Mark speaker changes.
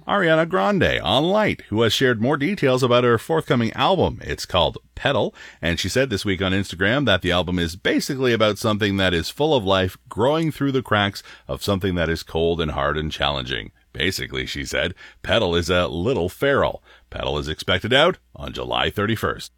Speaker 1: Ariana Grande on Light, who has shared more details about her forthcoming album. It's called Petal, and she said this week on Instagram that the album is basically about something that is full of life growing through the cracks of something that is cold and hard and challenging. Basically, she said, Petal is a little feral. Petal is expected out on July 31st.